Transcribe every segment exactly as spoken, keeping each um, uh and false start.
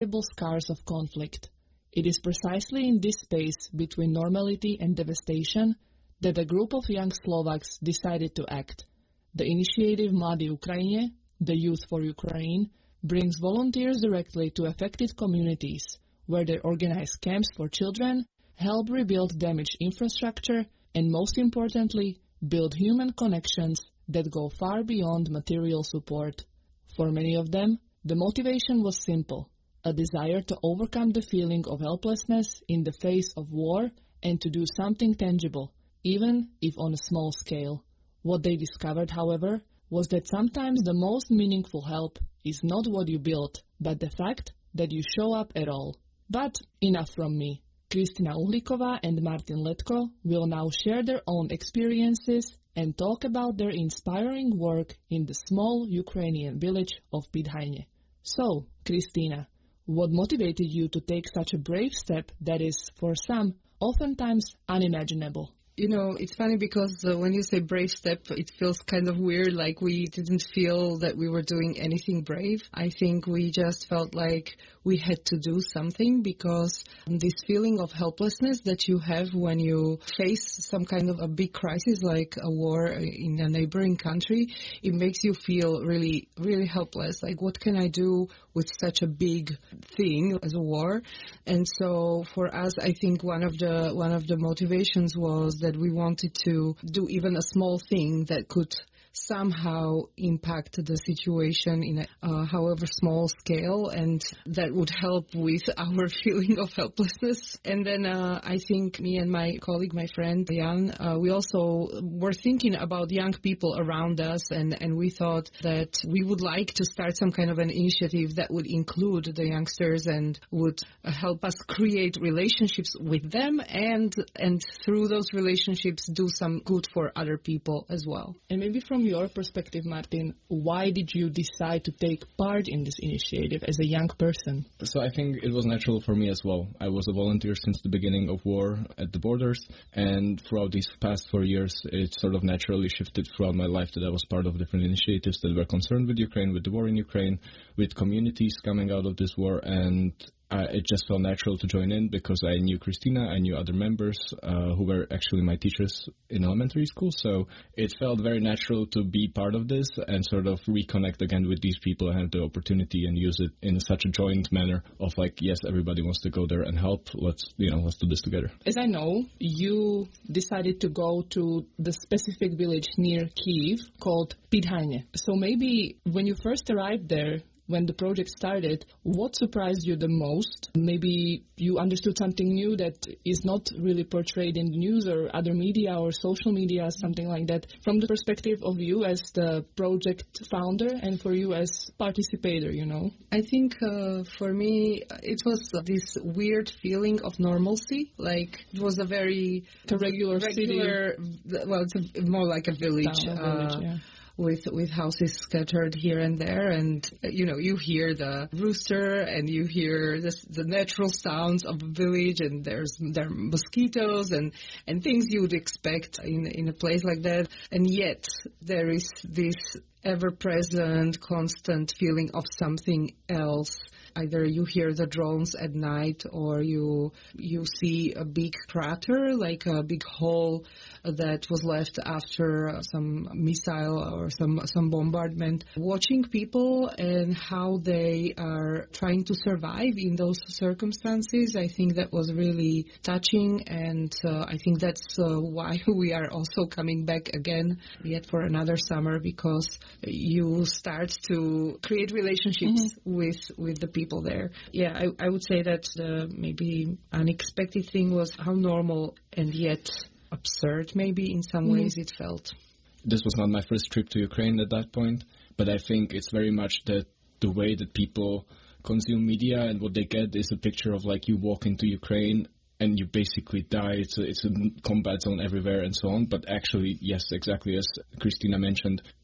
scars of conflict. It is precisely in this space between normality and devastation that a group of young Slovaks decided to act. The initiative Mladí Ukrajine, the Youth for Ukraine, brings volunteers directly to affected communities, where they organize camps for children, help rebuild damaged infrastructure, and most importantly, build human connections that go far beyond material support. For many of them, the motivation was simple, a desire to overcome the feeling of helplessness in the face of war and to do something tangible, even if on a small scale. What they discovered, however, was that sometimes the most meaningful help is not what you build, but the fact that you show up at all. But enough from me. Kristina Uhlíková and Martin Letko will now share their own experiences and talk about their inspiring work in the small Ukrainian village of Pidhajne. So, Kristina, what motivated you to take such a brave step that is, for some, oftentimes unimaginable? You know, it's funny because uh, when you say brave step, it feels kind of weird, like we didn't feel that we were doing anything brave. I think we just felt like we had to do something because this feeling of helplessness that you have when you face some kind of a big crisis like a war in a neighboring country, it makes you feel really, really helpless. Like, what can I do with such a big thing as a war? And so for us, I think one of the one of the motivations was that we wanted to do even a small thing that could somehow impact the situation in a uh, however small scale, and that would help with our feeling of helplessness. And then uh, I think me and my colleague, my friend Jan, uh, we also were thinking about young people around us, and, and we thought that we would like to start some kind of an initiative that would include the youngsters and would help us create relationships with them, and and through those relationships do some good for other people as well. And maybe from your perspective, Martin, why did you decide to take part in this initiative as a young person? So I think it was natural for me as well. I was a volunteer since the beginning of war at the borders, and throughout these past four years, it sort of naturally shifted throughout my life that I was part of different initiatives that were concerned with Ukraine, with the war in Ukraine, with communities coming out of this war, and Uh, it just felt natural to join in because I knew Kristina, I knew other members uh, who were actually my teachers in elementary school. So it felt very natural to be part of this and sort of reconnect again with these people and have the opportunity and use it in such a joint manner of like, yes, everybody wants to go there and help. Let's, you know, let's do this together. As I know, you decided to go to the specific village near Kyiv called Pidhajne. So maybe when you first arrived there, when the project started, what surprised you the most? Maybe you understood something new that is not really portrayed in the news or other media or social media, something like that, from the perspective of you as the project founder and for you as participator, you know? I think uh, for me, it was this weird feeling of normalcy. Like, it was a very a regular, regular city. Well, it's a, more like a village. Town, a village uh, yeah. with with houses scattered here and there, and you know, you hear the rooster and you hear the, the natural sounds of a village, and there's there are mosquitoes and and things you would expect in in a place like that, and yet there is this ever-present, constant feeling of something else. Either you hear the drones at night, or you you see a big crater, like a big hole that was left after some missile or some some bombardment. Watching people and how they are trying to survive in those circumstances, I think that was really touching, and uh, I think that's uh, why we are also coming back again yet for another summer, because you start to create relationships mm-hmm. with with the people. people there. Yeah, I, I would say that the maybe unexpected thing was how normal and yet absurd maybe in some mm. ways it felt. This was not my first trip to Ukraine at that point, but I think it's very much that the way that people consume media and what they get is a picture of like you walk into Ukraine and you basically die. It's a, it's a combat zone everywhere and so on. But actually, yes, exactly as Kristina mentioned,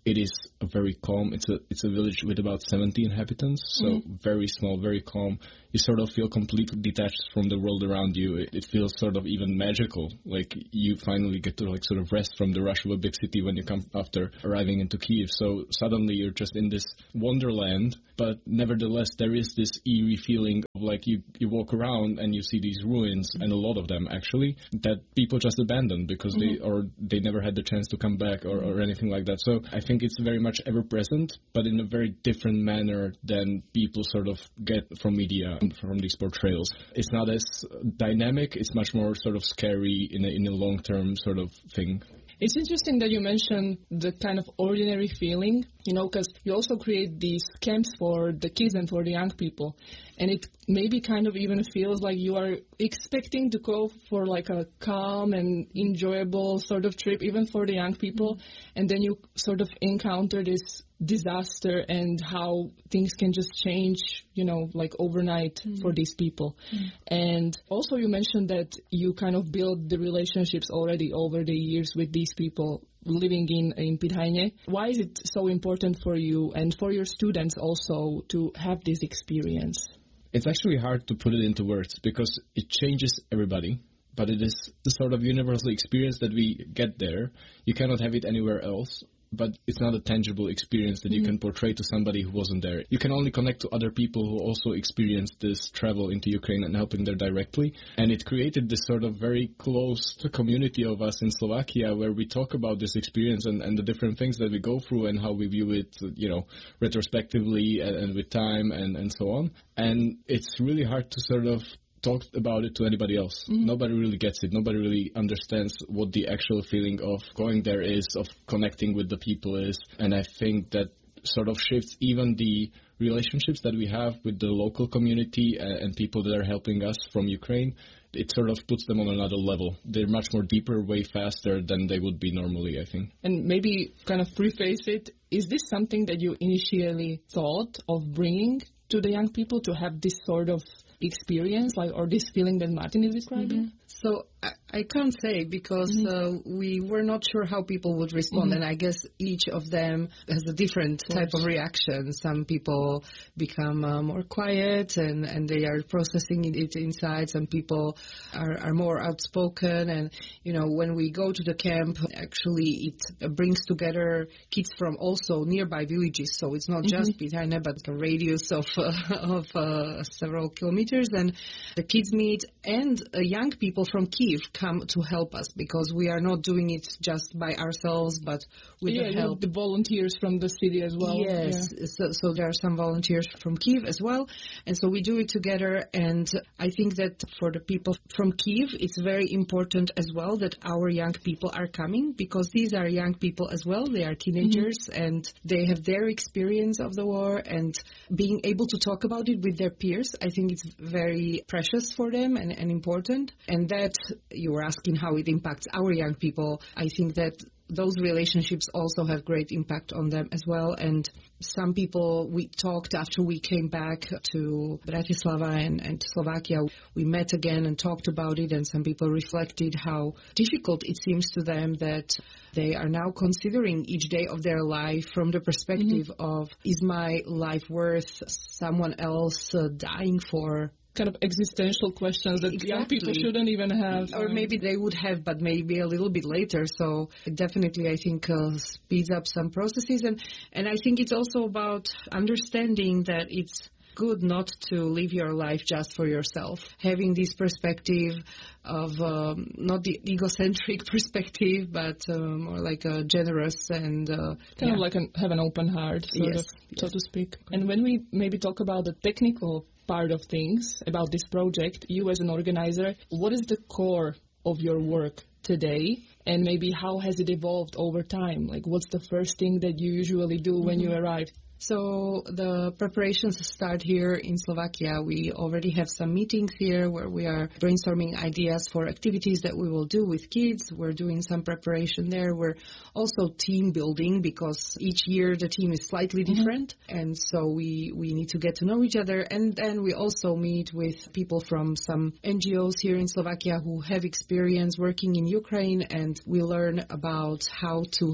it is a very calm. It's a it's a village with about seventy inhabitants, so mm-hmm. very small, very calm. You sort of feel completely detached from the world around you. It, it feels sort of even magical, like you finally get to like sort of rest from the rush of a big city when you come after arriving into Kyiv. So suddenly you're just in this wonderland, but nevertheless there is this eerie feeling of like you, you walk around and you see these ruins, and a lot of them actually, that people just abandoned because mm-hmm. they or they never had the chance to come back or, or anything like that. So I think it's very much ever present, but in a very different manner than people sort of get from media and from these portrayals. It's not as dynamic, it's much more sort of scary in a, in a long-term sort of thing. It's interesting that you mentioned the kind of ordinary feeling, you know, because you also create these camps for the kids and for the young people. And it maybe kind of even feels like you are expecting to go for like a calm and enjoyable sort of trip, even for the young people. Mm-hmm. And then you sort of encounter this disaster and how things can just change, you know, like overnight mm-hmm. for these people. Mm-hmm. And also you mentioned that you kind of build the relationships already over the years with these people living in, in Pidhajne. Why is it so important for you and for your students also to have this experience? It's actually hard to put it into words because it changes everybody. But it is the sort of universal experience that we get there. You cannot have it anywhere else. But it's not a tangible experience that mm-hmm. you can portray to somebody who wasn't there. You can only connect to other people who also experienced this travel into Ukraine and helping there directly. And it created this sort of very close community of us in Slovakia where we talk about this experience and, and the different things that we go through and how we view it, you know, retrospectively and, and with time and, and so on. And it's really hard to sort of talk about it to anybody else. Mm-hmm. Nobody really gets it. Nobody really understands what the actual feeling of going there is, of connecting with the people is. And I think that sort of shifts even the relationships that we have with the local community and, and people that are helping us from Ukraine. It sort of puts them on another level. They're much more deeper, way faster than they would be normally, I think. And maybe kind of preface it, is this something that you initially thought of bringing to the young people to have this sort of experience, like, or this feeling that Martin is describing? Mm-hmm. So I, I can't say because mm-hmm. uh, we were not sure how people would respond, mm-hmm. and I guess each of them has a different of type of reaction. Some people become uh, more quiet and, and they are processing it inside. Some people are, are more outspoken, and you know, when we go to the camp, actually it brings together kids from also nearby villages. So it's not mm-hmm. just Pidhajne, but a radius of uh, of uh, several kilometers, and the kids meet and uh, young people from Kyiv come to help us because we are not doing it just by ourselves, but with yeah, the help. The volunteers from the city as well. Yes, yeah. so, so there are some volunteers from Kyiv as well, and so we do it together. And I think that for the people from Kyiv, it's very important as well that our young people are coming because these are young people as well. They are teenagers mm-hmm. and they have their experience of the war, and being able to talk about it with their peers, I think it's very precious for them and, and important. And that, you were asking how it impacts our young people. I think that those relationships also have great impact on them as well. And some people, we talked after we came back to Bratislava and, and Slovakia, we met again and talked about it, and some people reflected how difficult it seems to them that they are now considering each day of their life from the perspective mm-hmm. of, is my life worth someone else uh, dying for? Kind of existential questions that exactly. young people shouldn't even have. Or maybe they would have, but maybe a little bit later. So it definitely, I think, uh, speeds up some processes. And, and I think it's also about understanding that it's good not to live your life just for yourself. Having this perspective of um, not the egocentric perspective, but uh, more like a generous and... Uh, kind yeah. of like an, have an open heart, sort yes, of, yes. so to speak. And when we maybe talk about the technical part of things about this project, you as an organizer, what is the core of your work today, and maybe how has it evolved over time? Like, what's the first thing that you usually do mm-hmm. when you arrive? So the preparations start here in Slovakia. We already have some meetings here where we are brainstorming ideas for activities that we will do with kids. We're doing some preparation there. We're also team building because each year the team is slightly different. Mm-hmm. And so we, we need to get to know each other. And then we also meet with people from some N G Os here in Slovakia who have experience working in Ukraine, and we learn about how to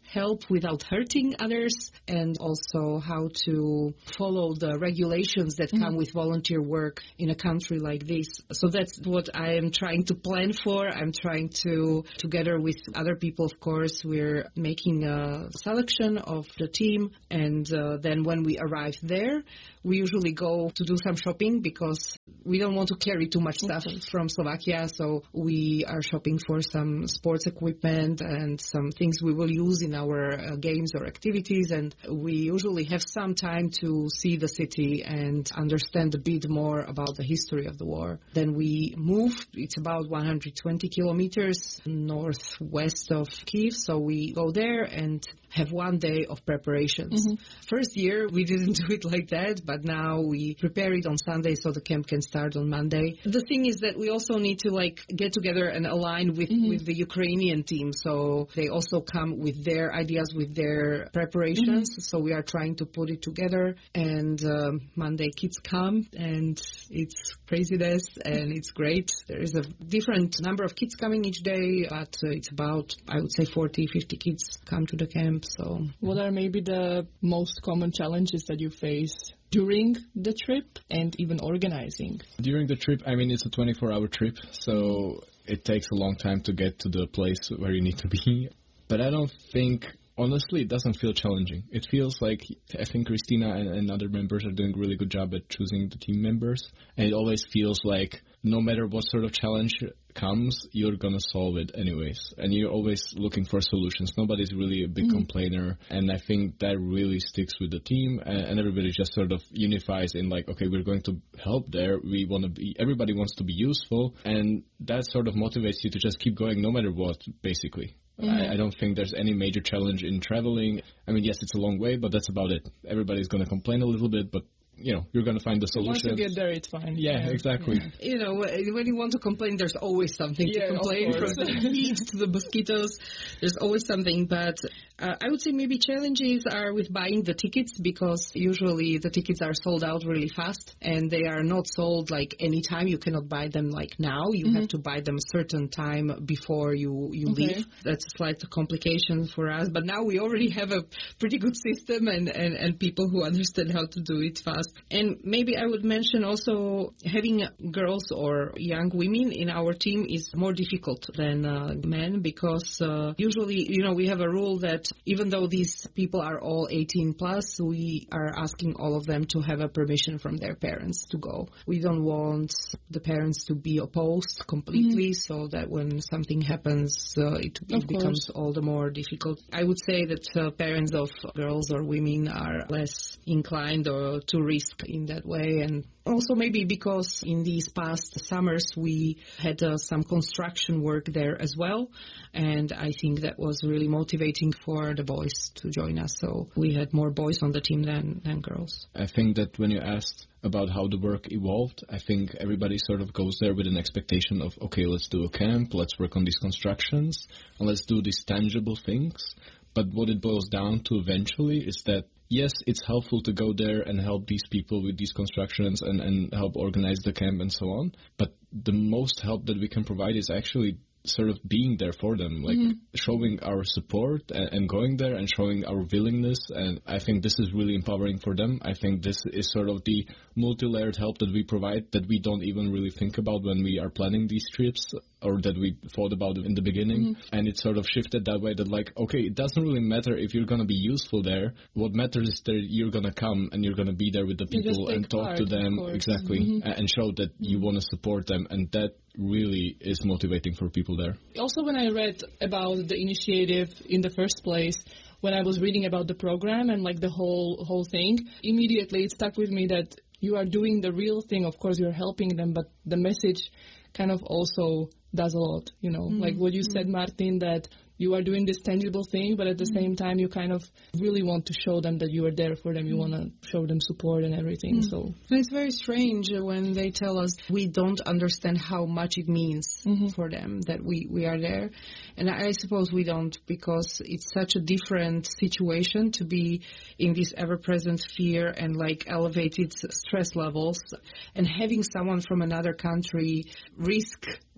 help without hurting others, and also how to follow the regulations that come mm-hmm. with volunteer work in a country like this. So that's what I am trying to plan for. I'm trying to, together with other people, of course, we're making a selection of the team, and uh, then when we arrive there, we usually go to do some shopping because we don't want to carry too much stuff okay. from Slovakia, so we are shopping for some sports equipment and some things we will use in our uh, games or activities, and we usually have some time to see the city and understand a bit more about the history of the war. Then we move. It's about one hundred twenty kilometers northwest of Kyiv, so we go there and have one day of preparations. Mm-hmm. First year, we didn't do it like that, but now we prepare it on Sunday so the camp can start on Monday. The thing is that we also need to like get together and align with, mm-hmm. with the Ukrainian team. So they also come with their ideas, with their preparations. Mm-hmm. So we are trying to put it together. And um, Monday kids come and it's craziness and it's great. There is a different number of kids coming each day, but uh, it's about, I would say, forty, fifty kids come to the camp. So, what are maybe the most common challenges that you face during the trip and even organizing? During the trip, I mean, it's a twenty-four hour trip, so it takes a long time to get to the place where you need to be. But I don't think, honestly, it doesn't feel challenging. It feels like, I think Christina and, and other members are doing a really good job at choosing the team members. And it always feels like no matter what sort of challenge comes, you're going to solve it anyways. And you're always looking for solutions. Nobody's really a big mm-hmm. complainer. And I think that really sticks with the team. And, and everybody just sort of unifies in like, okay, we're going to help there. We want to be, everybody wants to be useful. And that sort of motivates you to just keep going no matter what, basically. Mm-hmm. I, I don't think there's any major challenge in traveling. I mean, yes, it's a long way, but that's about it. Everybody's going to complain a little bit, but you know, you're going to find the solution. Once you get there, it's fine. Yeah, yeah. exactly. Yeah. You know, when you want to complain, there's always something yeah, to complain, from the heat to the mosquitoes. There's always something, but uh, I would say maybe challenges are with buying the tickets, because usually the tickets are sold out really fast, and they are not sold like anytime. You cannot buy them like now. You mm-hmm. have to buy them a certain time before you, you okay. leave. That's a slight complication for us, but now we already have a pretty good system and, and, and people who understand how to do it fast. And maybe I would mention also having girls or young women in our team is more difficult than uh, men, because uh, usually, you know, we have a rule that even though these people are all eighteen plus, we are asking all of them to have a permission from their parents to go. We don't want the parents to be opposed completely, mm-hmm. so that when something happens, uh, it, it becomes all the more difficult. I would say that uh, parents of girls or women are less inclined or to risk in that way. And also maybe because in these past summers we had uh, some construction work there as well, and I think that was really motivating for the boys to join us. So we had more boys on the team than, than girls. I think that when you asked about how the work evolved, I think everybody sort of goes there with an expectation of, okay, let's do a camp, let's work on these constructions, and let's do these tangible things. But what it boils down to eventually is that, yes, it's helpful to go there and help these people with these constructions and, and help organize the camp and so on. But the most help that we can provide is actually sort of being there for them, like mm-hmm. showing our support and, and going there and showing our willingness. And I think this is really empowering for them. I think this is sort of the multi-layered help that we provide that we don't even really think about when we are planning these trips, or that we thought about in the beginning. Mm-hmm. And it sort of shifted that way that like, okay, it doesn't really matter if you're going to be useful there. What matters is that you're going to come and you're going to be there with the people and talk part, to them. Exactly. Mm-hmm. And show that mm-hmm. you want to support them. And that really is motivating for people there. Also, when I read about the initiative in the first place, when I was reading about the program and like the whole whole thing, immediately it stuck with me that you are doing the real thing. Of course, you're helping them, but the message kind of also does a lot, you know, mm-hmm. like what you mm-hmm. said, Martin, that you are doing this tangible thing, but at the mm-hmm. same time, you kind of really want to show them that you are there for them. You mm-hmm. want to show them support and everything. Mm-hmm. So and it's very strange when they tell us we don't understand how much it means mm-hmm. for them that we, we are there. And I suppose we don't, because it's such a different situation to be in this ever-present fear and like elevated stress levels, and having someone from another country risk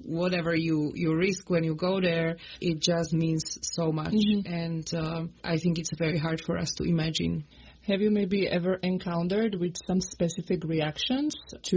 whatever you, you risk when you go there, it just means so much. Mm-hmm. And um, I think it's very hard for us to imagine. Have you maybe ever encountered with some specific reactions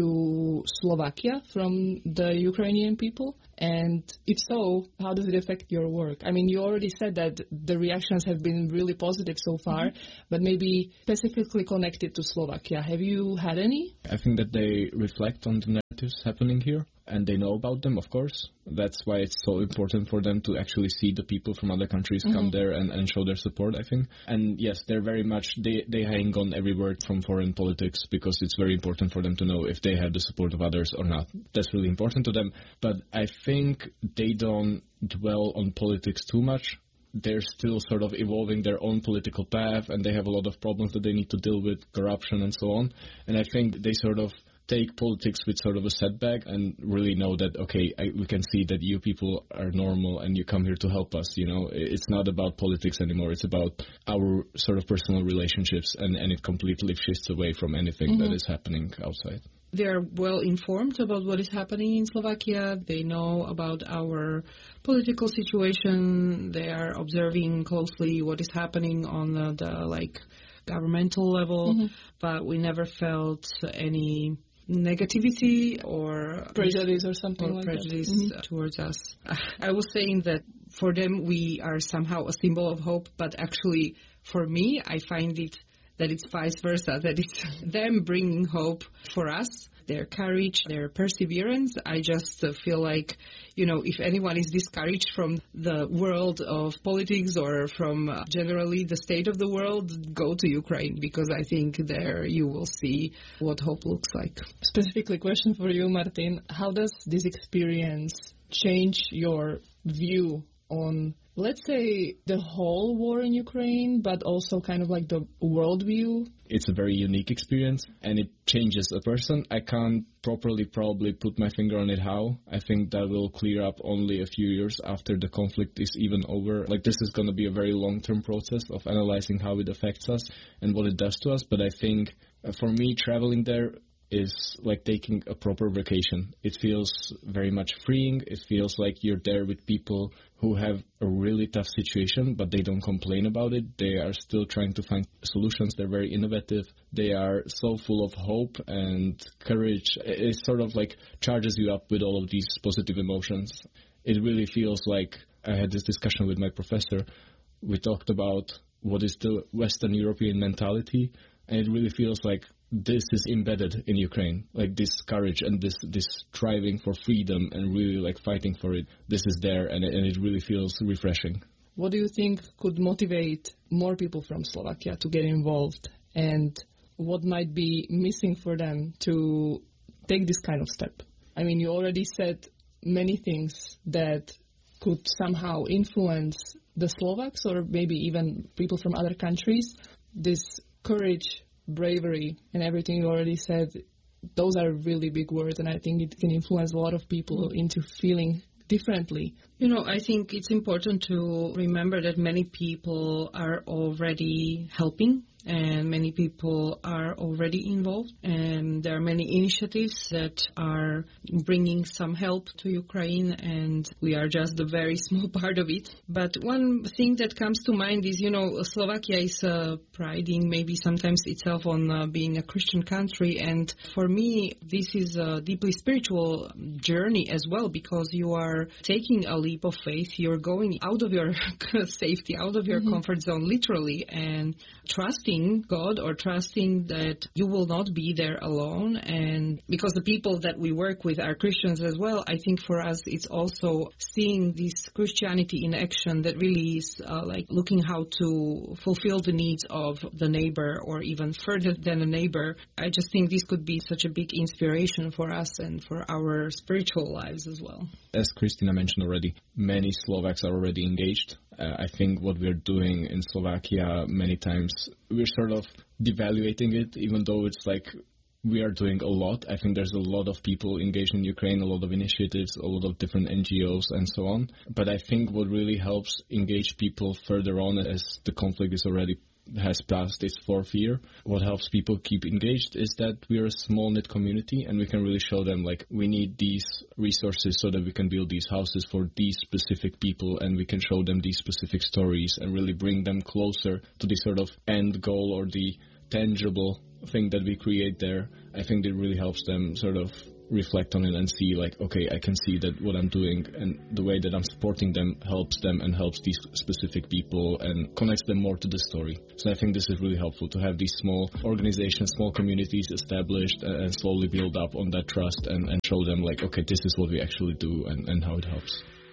to Slovakia from the Ukrainian people? And if so, how does it affect your work? I mean, you already said that the reactions have been really positive so far, mm-hmm. but maybe specifically connected to Slovakia. Have you had any? I think that they reflect on the narratives happening here, and they know about them, of course. That's why it's so important for them to actually see the people from other countries mm-hmm. come there and, and show their support, I think. And yes, they're very much, they, they hang on every word from foreign politics because it's very important for them to know if they have the support of others or not. That's really important to them. But I think they don't dwell on politics too much. They're still sort of evolving their own political path, and they have a lot of problems that they need to deal with, corruption and so on. And I think they sort of take politics with sort of a setback and really know that, okay, I, we can see that you people are normal and you come here to help us, you know. It's not about politics anymore. It's about our sort of personal relationships, and, and it completely shifts away from anything mm-hmm. that is happening outside. They're well informed about what is happening in Slovakia. They know about our political situation. They are observing closely what is happening on the, the like governmental level, mm-hmm. but we never felt any negativity or prejudice or something or like prejudice that mm-hmm. towards us. I was saying that for them we are somehow a symbol of hope, but actually for me I find it that it's vice versa, that it's them bringing hope for us, their courage, their perseverance. I just uh, feel like, you know, if anyone is discouraged from the world of politics or from uh, generally the state of the world, go to Ukraine, because I think there you will see what hope looks like. Specifically question for you, Martin. How does this experience change your view on, let's say, the whole war in Ukraine, but also kind of like the worldview? It's a very unique experience, and it changes a person. I can't properly probably put my finger on it how. I think that will clear up only a few years after the conflict is even over. Like, this is going to be a very long-term process of analyzing how it affects us and what it does to us. But I think, uh, for me, traveling there is like taking a proper vacation. It feels very much freeing. It feels like you're there with people who have a really tough situation, but they don't complain about it. They are still trying to find solutions. They're very innovative. They are so full of hope and courage. It sort of like charges you up with all of these positive emotions. It really feels like, I had this discussion with my professor. We talked about what is the Western European mentality, and it really feels like this is embedded in Ukraine, like this courage and this this striving for freedom and really like fighting for it. This is there, and it, and it really feels refreshing. What do you think could motivate more people from Slovakia to get involved, and what might be missing for them to take this kind of step? I mean, you already said many things that could somehow influence the Slovaks or maybe even people from other countries. This courage, bravery, and everything you already said, those are really big words, and I think it can influence a lot of people into feeling differently. You know, I think it's important to remember that many people are already helping, and many people are already involved, and there are many initiatives that are bringing some help to Ukraine, and we are just a very small part of it. But one thing that comes to mind is, you know, Slovakia is uh, priding maybe sometimes itself on uh, being a Christian country, and for me this is a deeply spiritual journey as well, because you are taking a leap of faith. You're going out of your safety, out of your mm-hmm. comfort zone, literally, and trusting God, or trusting that you will not be there alone. And because the people that we work with are Christians as well, I think for us it's also seeing this Christianity in action that really is uh, like looking how to fulfill the needs of the neighbor, or even further than a neighbor. I just think this could be such a big inspiration for us and for our spiritual lives as well. As Christina mentioned already, many Slovaks are already engaged. Uh, I think what we're doing in Slovakia many times, we're sort of devaluating it, even though it's like we are doing a lot. I think there's a lot of people engaged in Ukraine, a lot of initiatives, a lot of different N G Os and so on. But I think what really helps engage people further on, as the conflict is already has passed its fourth year. What helps people keep engaged is that we are a small-knit community, and we can really show them, like, we need these resources so that we can build these houses for these specific people, and we can show them these specific stories and really bring them closer to the sort of end goal or the tangible thing that we create there. I think that really helps them sort of reflect on it and see, like, okay, I can see that what I'm doing and the way that I'm supporting them helps them and helps these specific people and connects them more to the story. So I think this is really helpful to have these small organizations, small communities established and slowly build up on that trust and, and show them, like, okay, this is what we actually do and, and how it helps.